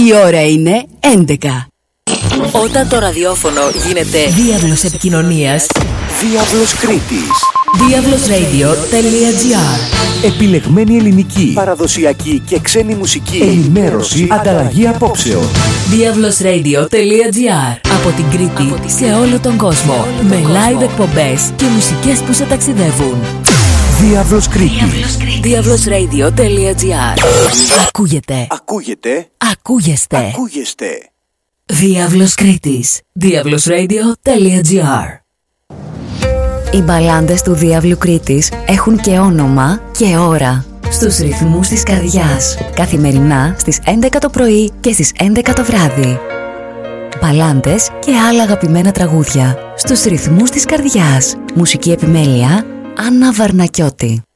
Η ώρα είναι 11. Όταν το ραδιόφωνο γίνεται διάβλος επικοινωνίας, Διάβλος Κρήτης. diavlosradio.gr. Επιλεγμένη ελληνική, παραδοσιακή και ξένη μουσική, ενημέρωση, ανταλλαγή απόψεων. diavlosradio.gr. Από την Κρήτη σε όλο τον κόσμο. Με live εκπομπές και μουσικές που σε ταξιδεύουν. Διάβλος Κρήτης. diavlosradio.gr. Ακούγεται. Ακούγεστε. Διάβλος Κρήτης. diavlosradio.gr. Οι μπαλάντες του Διάβλου Κρήτης έχουν και όνομα και ώρα. Στους ρυθμούς της καρδιάς. Καθημερινά στις 11 το πρωί και στις 11 το βράδυ. Μπαλάντες και άλλα αγαπημένα τραγούδια. Στους ρυθμούς της καρδιάς. Μουσική επιμέλεια Άννα Βαρνακιώτη.